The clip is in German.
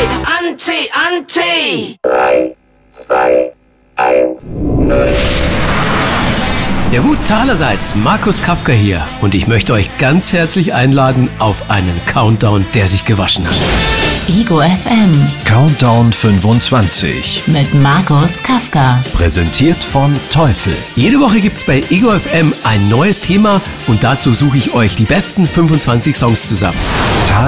Anti! 3, 2, 1, 0. Ja gut, allerseits, Markus Kafka hier und ich möchte euch ganz herzlich einladen auf einen Countdown, der sich gewaschen hat. Ego FM Countdown 25. mit Markus Kafka. Präsentiert von Teufel. Jede Woche gibt's bei Ego FM ein neues Thema und dazu suche ich euch die besten 25 Songs zusammen.